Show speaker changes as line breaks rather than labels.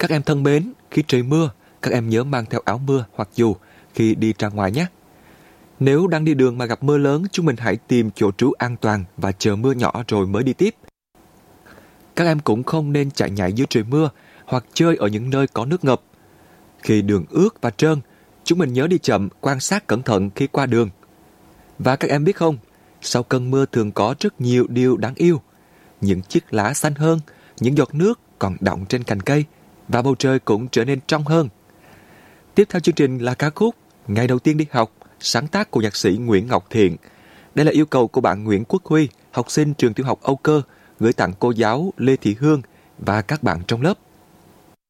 Các em thân mến, khi trời mưa, các em nhớ mang theo áo mưa hoặc dù khi đi ra ngoài nhé. Nếu đang đi đường mà gặp mưa lớn, chúng mình hãy tìm chỗ trú an toàn và chờ mưa nhỏ rồi mới đi tiếp. Các em cũng không nên chạy nhảy dưới trời mưa hoặc chơi ở những nơi có nước ngập. Khi đường ướt và trơn, chúng mình nhớ đi chậm, quan sát cẩn thận khi qua đường. Và các em biết không, sau cơn mưa thường có rất nhiều điều đáng yêu. Những chiếc lá xanh hơn, những giọt nước còn đọng trên cành cây, và bầu trời cũng trở nên trong hơn. Tiếp theo chương trình là ca khúc Ngày đầu tiên đi học, sáng tác của nhạc sĩ Nguyễn Ngọc Thiện. Đây là yêu cầu của bạn Nguyễn Quốc Huy, học sinh trường tiểu học Âu Cơ, gửi tặng cô giáo Lê Thị Hương và các bạn trong lớp.